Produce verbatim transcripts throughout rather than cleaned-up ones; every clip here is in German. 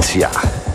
Tja,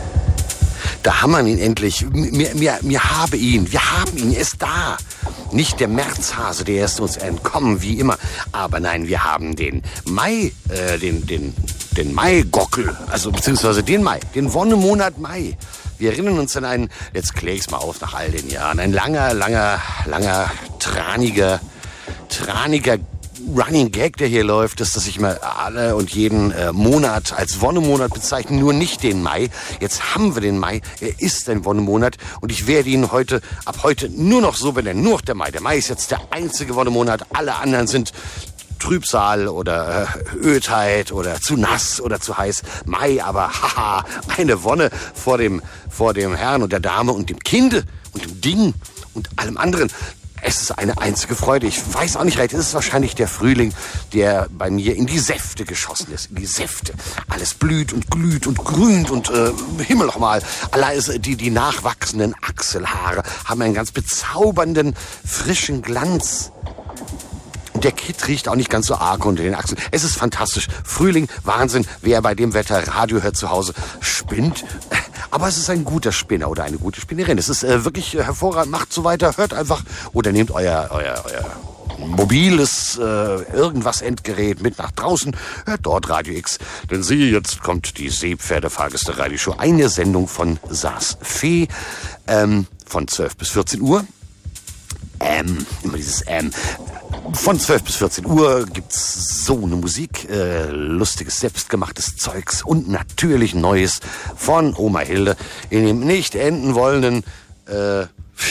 da haben wir ihn endlich. Wir, wir, wir haben ihn, wir haben ihn, er ist da. Nicht der Märzhase, der ist uns entkommen, wie immer. Aber nein, wir haben den Mai, äh, den, den, den Maigockel, also beziehungsweise den Mai, den Wonnemonat Mai. Wir erinnern uns an einen, jetzt klär ich's mal auf nach all den Jahren, ein langer, langer, langer, traniger, traniger Running Gag, der hier läuft, ist, dass ich mal alle und jeden äh, Monat als Wonnemonat bezeichne, nur nicht den Mai. Jetzt haben wir den Mai, er ist ein Wonnemonat und ich werde ihn heute, ab heute nur noch so benennen, nur noch der Mai. Der Mai ist jetzt der einzige Wonnemonat, alle anderen sind Trübsal oder äh, Ödheit oder zu nass oder zu heiß. Mai aber, haha, eine Wonne vor dem, vor dem Herrn und der Dame und dem Kinde und dem Ding und allem anderen. Es ist eine einzige Freude. Ich weiß auch nicht recht. Es ist wahrscheinlich der Frühling, der bei mir in die Säfte geschossen ist. In die Säfte. Alles blüht und glüht und grünt und äh, Himmel noch mal. Allein die, die nachwachsenden Achselhaare haben einen ganz bezaubernden, frischen Glanz. Der Kitt riecht auch nicht ganz so arg unter den Achseln. Es ist fantastisch. Frühling, Wahnsinn. Wer bei dem Wetter Radio hört zu Hause, spinnt. Aber es ist ein guter Spinner oder eine gute Spinnerin. Es ist äh, wirklich hervorragend. Macht so weiter. Hört einfach oder nehmt euer, euer, euer mobiles äh, irgendwas Endgerät mit nach draußen. Hört dort Radio X. Denn siehe, jetzt kommt die Seepferde-Fahrgäste Radioshow. Eine Sendung von Saas Fee ähm, von zwölf bis vierzehn Uhr. Ähm, immer dieses Ähm. Von zwölf bis vierzehn Uhr gibt's so eine Musik, äh, lustiges, selbstgemachtes Zeugs und natürlich Neues von Oma Hilde in dem nicht enden wollenden äh,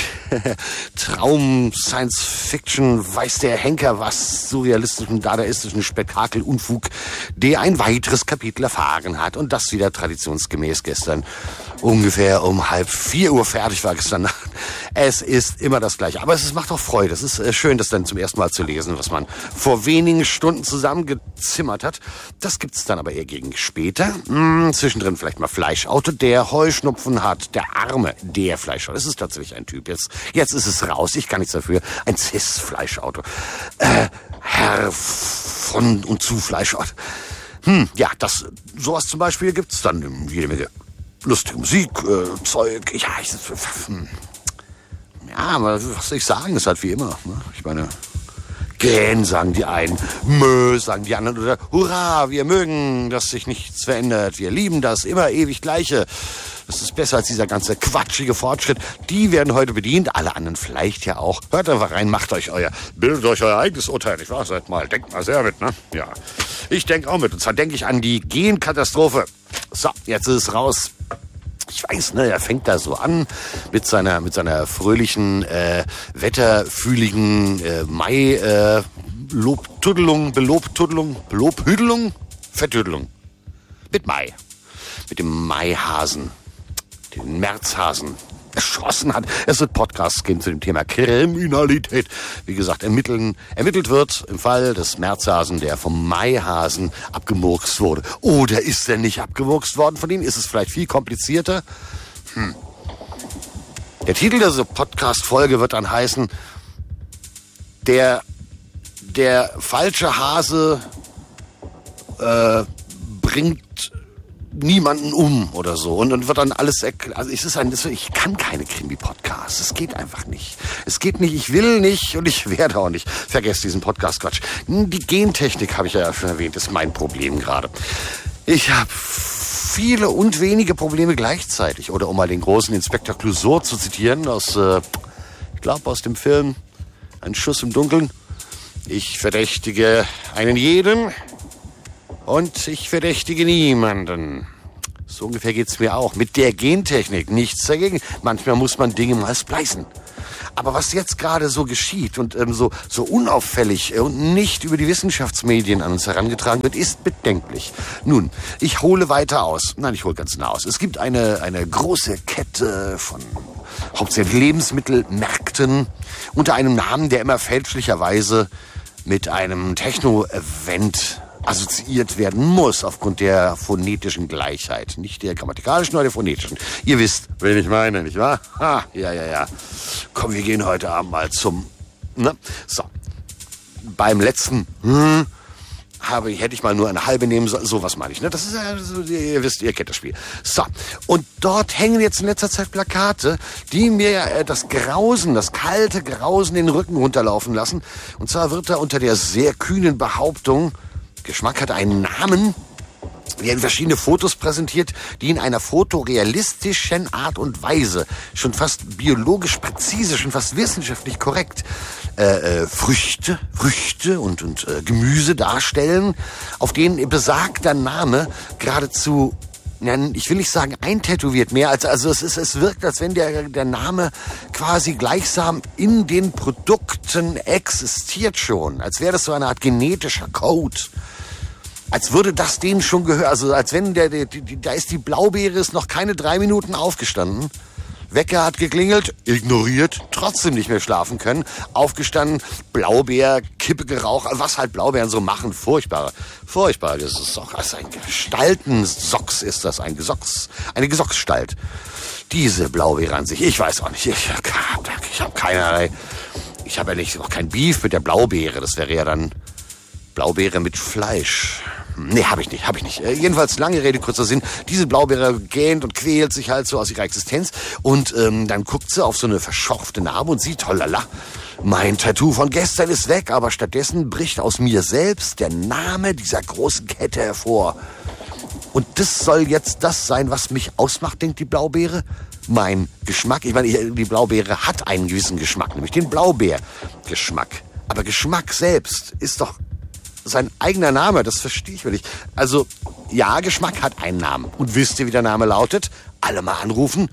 Traum, Science Fiction, weiß der Henker was, surrealistischen, dadaistischen Spektakelunfug, der ein weiteres Kapitel erfahren hat und das wieder traditionsgemäß gestern ungefähr um halb vier Uhr fertig war gestern Nacht. Es ist immer das Gleiche, aber es ist, macht auch Freude. Es ist äh, schön, das dann zum ersten Mal zu lesen, was man vor wenigen Stunden zusammengezimmert hat. Das gibt's dann aber eher gegen später. Hm, zwischendrin vielleicht mal Fleischauto, der Heuschnupfen hat, der Arme, der Fleischauto. Es ist tatsächlich ein Typ. Jetzt, jetzt ist es raus, ich kann nichts dafür. Ein Cis-Fleischauto. Äh, Herr von und zu Fleischauto. Hm, ja, das, sowas zum Beispiel gibt's dann jede Menge. Lustige Musik, äh, Zeug, ja, ich, hm. ja, aber was soll ich sagen, ist halt wie immer, ne? Ich meine, Gähn sagen die einen, Mö sagen die anderen oder Hurra, wir mögen, dass sich nichts verändert, wir lieben das, immer ewig Gleiche. Das ist besser als dieser ganze quatschige Fortschritt. Die werden heute bedient, alle anderen vielleicht ja auch. Hört einfach rein, macht euch euer, bildet euch euer eigenes Urteil, nicht wahr? Seid mal, denkt mal sehr mit, ne? Ja, ich denke auch mit. Und zwar denke ich an die Genkatastrophe. So, jetzt ist es raus. Ich weiß, ne, er fängt da so an mit seiner mit seiner fröhlichen, äh, wetterfühligen äh, Mai äh, Lobtuddelung, Belobtuddelung, Belobhüdelung, Vertüdelung. Mit Mai. Mit dem Maihasen, den Märzhasen erschossen hat. Es wird Podcasts geben zu dem Thema Kriminalität. Wie gesagt, ermitteln, ermittelt wird im Fall des Märzhasen, der vom Maihasen abgemurkst wurde. Oder ist er nicht abgemurkst worden von ihm? Ist es vielleicht viel komplizierter? Hm. Der Titel dieser Podcast-Folge wird dann heißen, der, der falsche Hase äh, bringt niemanden um oder so und dann wird dann alles erklärt. Also es ist ein, ich kann keine Krimi-Podcasts. Es geht einfach nicht. Es geht nicht. Ich will nicht und ich werde auch nicht. Vergesst diesen Podcast-Quatsch. Die Gentechnik habe ich ja schon erwähnt. Ist mein Problem gerade. Ich habe viele und wenige Probleme gleichzeitig. Oder um mal den großen Inspektor Clouseau zu zitieren aus, äh, ich glaube aus dem Film Ein Schuss im Dunkeln. Ich verdächtige einen jeden. Und ich verdächtige niemanden. So ungefähr geht's mir auch. Mit der Gentechnik nichts dagegen. Manchmal muss man Dinge mal splicen. Aber was jetzt gerade so geschieht und ähm, so, so unauffällig äh, und nicht über die Wissenschaftsmedien an uns herangetragen wird, ist bedenklich. Nun, ich hole weiter aus. Nein, ich hole ganz nah aus. Es gibt eine, eine große Kette von hauptsächlich Lebensmittelmärkten unter einem Namen, der immer fälschlicherweise mit einem Techno-Event assoziiert werden muss, aufgrund der phonetischen Gleichheit. Nicht der grammatikalischen, sondern der phonetischen. Ihr wisst, wen ich meine, nicht wahr? Ha, ja, ja, ja. Komm, wir gehen heute Abend mal zum... Ne? So. Beim letzten... Hm, habe, hätte ich mal nur eine halbe nehmen sollen. So was meine ich, ne? Das ist ja, so, ihr wisst, ihr kennt das Spiel. So. Und dort hängen jetzt in letzter Zeit Plakate, die mir äh, das Grausen, das kalte Grausen den Rücken runterlaufen lassen. Und zwar wird da unter der sehr kühnen Behauptung, Geschmack hat einen Namen, werden verschiedene Fotos präsentiert, die in einer fotorealistischen Art und Weise, schon fast biologisch präzise, schon fast wissenschaftlich korrekt, äh, äh, Früchte, Früchte und, und äh, Gemüse darstellen, auf denen besagter Name geradezu, ich will nicht sagen eintätowiert mehr, als, also es ist, es wirkt, als wenn der, der Name quasi gleichsam in den Produkten existiert schon, als wäre das so eine Art genetischer Code. Als würde das denen schon gehören, also als wenn der, der, die, da ist die Blaubeere, ist noch keine drei Minuten aufgestanden. Wecker hat geklingelt, ignoriert, trotzdem nicht mehr schlafen können. Aufgestanden, Blaubeer, Kippe geraucht, was halt Blaubeeren so machen, furchtbar, furchtbar. Das ist doch also ein Gestaltensocks, ist das, ein Gesocks, eine Gesocksstalt. Diese Blaubeere an sich, ich weiß auch nicht, ich, ich habe keinerlei, ich habe ja nicht, auch kein Beef mit der Blaubeere, das wäre ja dann Blaubeere mit Fleisch. Nee, habe ich nicht, habe ich nicht. Äh, jedenfalls, lange Rede, kurzer Sinn. Diese Blaubeere gähnt und quält sich halt so aus ihrer Existenz. Und ähm, dann guckt sie auf so eine verschorfte Narbe und sieht, hollala, mein Tattoo von gestern ist weg. Aber stattdessen bricht aus mir selbst der Name dieser großen Kette hervor. Und das soll jetzt das sein, was mich ausmacht, denkt die Blaubeere. Mein Geschmack, ich meine, die Blaubeere hat einen gewissen Geschmack, nämlich den Blaubeergeschmack. Aber Geschmack selbst ist doch sein eigener Name, das verstehe ich nicht. Also, ja, Geschmack hat einen Namen. Und wisst ihr, wie der Name lautet? Alle mal anrufen.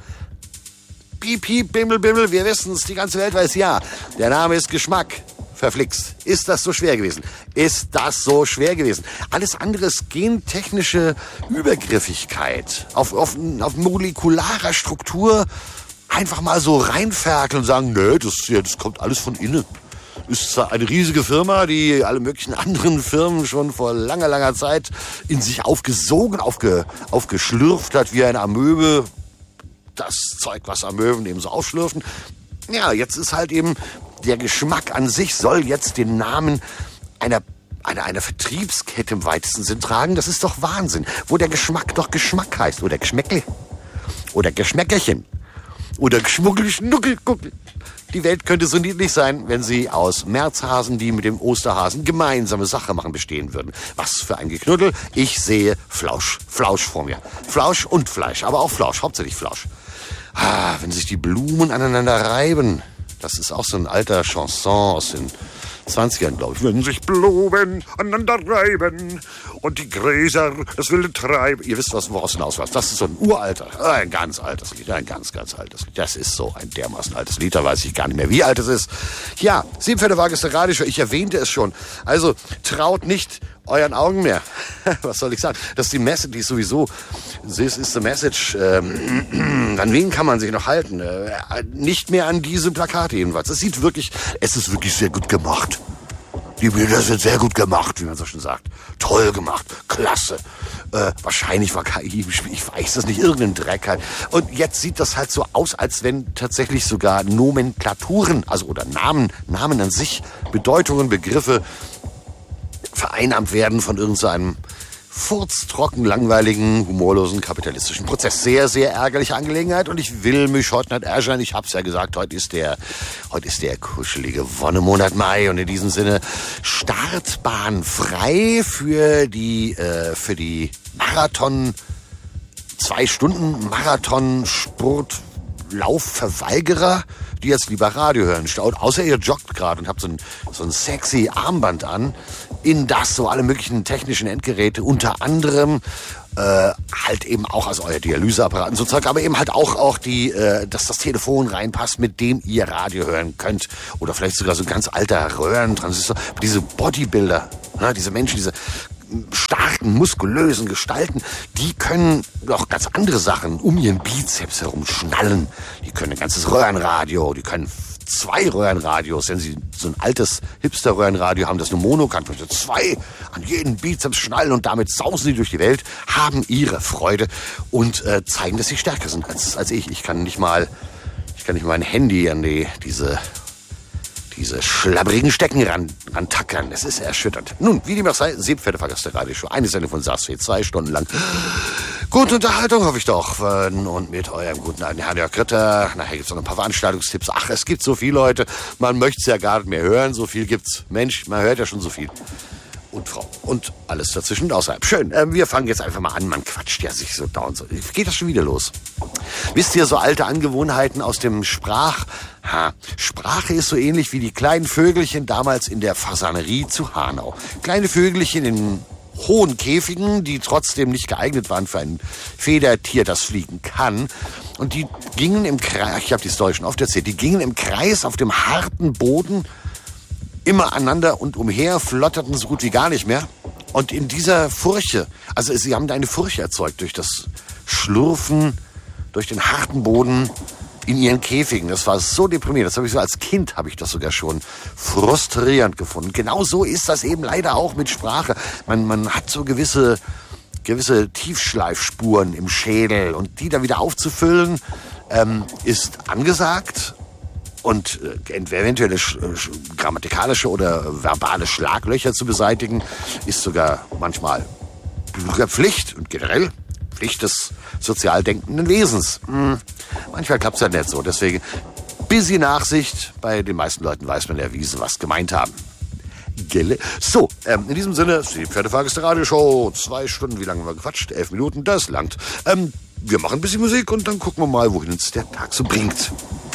Piep, piep, bimmel, bimmel, wir wissen es, die ganze Welt weiß ja. Der Name ist Geschmack. Verflixt. Ist das so schwer gewesen? Ist das so schwer gewesen? Alles andere ist gentechnische Übergriffigkeit. Auf, auf, auf molekularer Struktur einfach mal so reinferkeln und sagen, nö, das, das kommt alles von innen. Ist zwar eine riesige Firma, die alle möglichen anderen Firmen schon vor langer, langer Zeit in sich aufgesogen, aufge, aufgeschlürft hat, wie eine Amöbe. Das Zeug, was Amöben eben so aufschlürfen. Ja, jetzt ist halt eben, der Geschmack an sich soll jetzt den Namen einer, einer, einer Vertriebskette im weitesten Sinn tragen. Das ist doch Wahnsinn. Wo der Geschmack doch Geschmack heißt. Oder Geschmäckle. Oder Geschmäckerchen. Oder Geschmuckel-Schnuckel-Guckel. Die Welt könnte so niedlich sein, wenn sie aus Märzhasen, die mit dem Osterhasen gemeinsame Sache machen, bestehen würden. Was für ein Geknuddel. Ich sehe Flausch. Flausch vor mir. Flausch und Fleisch, aber auch Flausch. Hauptsächlich Flausch. Ah, wenn sich die Blumen aneinander reiben. Das ist auch so ein alter Chanson aus den zwanzigern, glaube ich. Wenn sich Blumen aneinander reiben und die Gräser das wilde treiben. Ihr wisst, was woraus hinaus was. Das ist so ein uralter, ein ganz altes Lied, ein ganz, ganz altes Lied. Das ist so ein dermaßen altes Lied, da weiß ich gar nicht mehr, wie alt es ist. Ja, Siebenpferde ist der Radioshow, ich erwähnte es schon. Also, traut nicht euren Augen mehr. Was soll ich sagen? Das ist die Message, die ist sowieso, this is the message. Ähm, an wen kann man sich noch halten? Äh, nicht mehr an diese Plakate jedenfalls. Es sieht wirklich, es ist wirklich sehr gut gemacht. Die Bilder sind sehr gut gemacht, wie man so schon sagt. Toll gemacht, klasse. Äh, wahrscheinlich war K I, ich weiß das nicht, irgendein Dreck halt. Und jetzt sieht das halt so aus, als wenn tatsächlich sogar Nomenklaturen, also oder Namen, Namen an sich, Bedeutungen, Begriffe vereinnahmt werden von irgendeinem furztrocken, langweiligen, humorlosen, kapitalistischen Prozess. Sehr, sehr ärgerliche Angelegenheit und ich will mich heute nicht ärgern. Ich hab's ja gesagt, heute ist der, heute ist der kuschelige Wonnemonat Mai und in diesem Sinne Startbahn frei für die, äh, für die Marathon, zwei Stunden Marathon Sport Laufverweigerer, die jetzt lieber Radio hören. Außer ihr joggt gerade und habt so ein, so ein sexy Armband an, in das so alle möglichen technischen Endgeräte, unter anderem äh, halt eben auch, also euer Dialyseapparat und so Zeug, aber eben halt auch, auch die, äh, dass das Telefon reinpasst, mit dem ihr Radio hören könnt. Oder vielleicht sogar so ein ganz alter Röhrentransistor. Diese Bodybuilder, ne, diese Menschen, diese starken, muskulösen Gestalten, die können auch ganz andere Sachen um ihren Bizeps herum schnallen. Die können ein ganzes Röhrenradio, die können zwei Röhrenradios, wenn sie so ein altes Hipster-Röhrenradio haben, das nur Mono kann, können sie zwei an jeden Bizeps schnallen und damit sausen sie durch die Welt, haben ihre Freude und äh, zeigen, dass sie stärker sind als, als ich. Ich kann nicht mal, ich kann nicht mal mein Handy an die, diese diese schlabbrigen Stecken ran, rantackern. Es ist erschütternd. Nun, wie dem auch sei, siebte vergasste Radioshow. Eine Sendung von Saas zwei Stunden lang. Gute Unterhaltung, hoffe ich doch. Und mit eurem guten alten Herrn Jörg Ritter. Nachher gibt's noch ein paar Veranstaltungstipps. Ach, es gibt so viele Leute. Man möchte es ja gar nicht mehr hören. So viel gibt's. Mensch, man hört ja schon so viel. Und Frau. Und alles dazwischen und außerhalb. Schön. Ähm, wir fangen jetzt einfach mal an. Man quatscht ja sich so dauernd so. Geht das schon wieder los? Wisst ihr, so alte Angewohnheiten aus dem Sprach... Ha, Sprache ist so ähnlich wie die kleinen Vögelchen damals in der Fasanerie zu Hanau. Kleine Vögelchen in hohen Käfigen, die trotzdem nicht geeignet waren für ein Federtier, das fliegen kann. Und die gingen im Kreis, ich habe die Story schon oft erzählt, die gingen im Kreis auf dem harten Boden immer aneinander und umher, flotterten so gut wie gar nicht mehr. Und in dieser Furche, also sie haben da eine Furche erzeugt durch das Schlurfen, durch den harten Boden in ihren Käfigen. Das war so deprimierend. Das habe ich so als Kind, habe ich das sogar schon frustrierend gefunden. Genau so ist das eben leider auch mit Sprache. Man, man hat so gewisse, gewisse Tiefschleifspuren im Schädel und die da wieder aufzufüllen, ähm, ist angesagt. Und äh, eventuelle sch- sch- grammatikalische oder verbale Schlaglöcher zu beseitigen, ist sogar manchmal Bürgerpflicht und generell Pflicht des sozial denkenden Wesens. Hm. Manchmal klappt es ja nicht so. Deswegen bisschen Nachsicht. Bei den meisten Leuten weiß man ja, wie sie was gemeint haben. Gelle. So, ähm, in diesem Sinne, die Pferdefahrgäste Radioshow. Zwei Stunden, wie lange haben wir gequatscht? Elf Minuten, das langt. Ähm, wir machen ein bisschen Musik und dann gucken wir mal, wohin uns der Tag so bringt.